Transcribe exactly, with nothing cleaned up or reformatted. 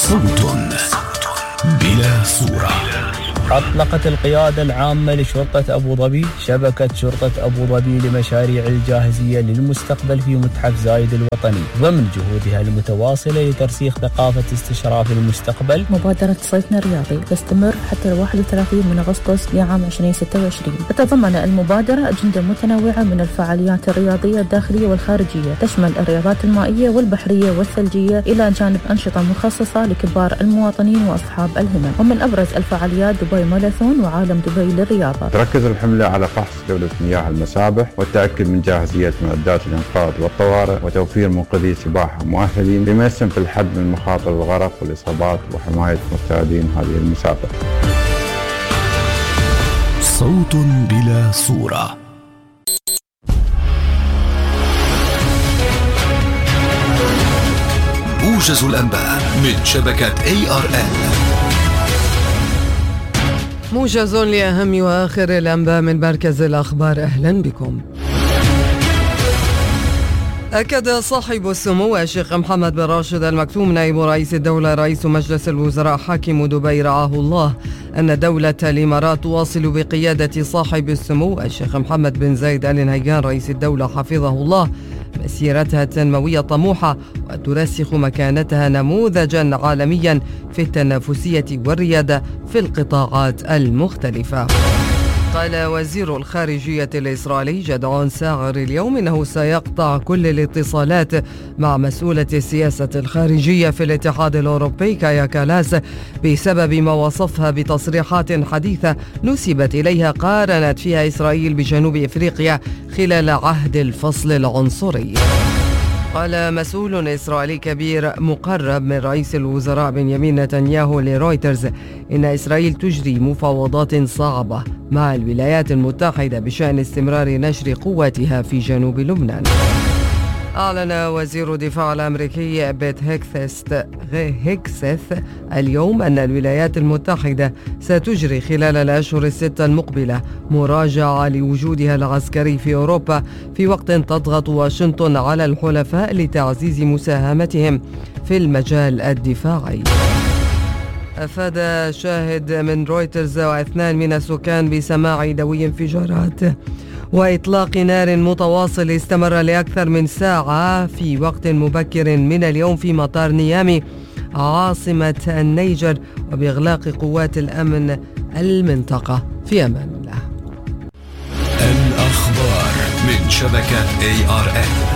صوت بلا صورة. أطلقت القيادة العامة لشرطة أبو ظبي شبكة شرطة أبو ظبي لمشاريع الجاهزية للمستقبل في متحف زايد الوطني ضمن جهودها المتواصلة لترسيخ ثقافة استشراف المستقبل. مبادرة صيفنا الرياضي تستمر حتى واحد وثلاثين من أغسطس لعام ألفين وستة وعشرين. تتضمن المبادرة أجندة متنوعة من الفعاليات الرياضية الداخلية والخارجية، تشمل الرياضات المائية والبحرية والثلجية إلى جانب أنشطة مخصصة لكبار المواطنين وأصحاب الهمم. ومن أبرز الفعاليات دبي ماراثون وعالم دبي للرياضة. تركز الحملة على فحص جودة مياه المسابح والتأكد من جاهزية معدات الإنقاذ والطوارئ وتوفير منقذي سباحة مؤهلين بما يسهم في الحد من مخاطر الغرق والإصابات وحماية مرتادين هذه المسابقة. صوت بلا صورة. موجز الأنباء من شبكة إيه آر إل. موجز لأهم وآخر الأنباء من مركز الأخبار. أهلا بكم. أكد صاحب السمو الشيخ محمد بن راشد آل مكتوم نائب رئيس الدولة رئيس مجلس الوزراء حاكم دبي رعاه الله أن دولة الإمارات تواصل بقيادة صاحب السمو الشيخ محمد بن زايد آل نهيان رئيس الدولة حفظه الله مسيرتها التنموية الطموحة وترسخ مكانتها نموذجا عالميا في التنافسية والريادة في القطاعات المختلفة. قال وزير الخارجية الإسرائيلي جدعون ساعر اليوم إنه سيقطع كل الاتصالات مع مسؤولة السياسة الخارجية في الاتحاد الأوروبي كايا كالاس بسبب ما وصفها بتصريحات حديثة نسبت إليها قارنت فيها إسرائيل بجنوب إفريقيا خلال عهد الفصل العنصري. قال مسؤول إسرائيلي كبير مقرب من رئيس الوزراء بنيامين نتنياهو لرويترز إن إسرائيل تجري مفاوضات صعبة مع الولايات المتحدة بشأن استمرار نشر قواتها في جنوب لبنان. أعلن وزير الدفاع الأمريكي بيت هيكسث اليوم أن الولايات المتحدة ستجري خلال الأشهر الستة المقبلة مراجعة لوجودها العسكري في أوروبا في وقت تضغط واشنطن على الحلفاء لتعزيز مساهمتهم في المجال الدفاعي. أفاد شاهد من رويترز واثنان من السكان بسماع دوي انفجارات وإطلاق نار متواصل استمر لأكثر من ساعة في وقت مبكر من اليوم في مطار نيامي عاصمة النيجر وبإغلاق قوات الأمن المنطقة. في أمان الله. الأخبار من شبكة إيه آر إل.